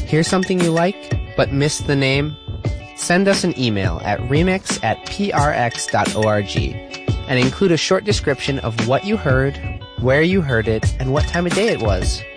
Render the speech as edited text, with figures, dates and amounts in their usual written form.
Hear something you like, but missed the name? Send us an email at remix@prx.org and include a short description of what you heard, where you heard it, and what time of day it was.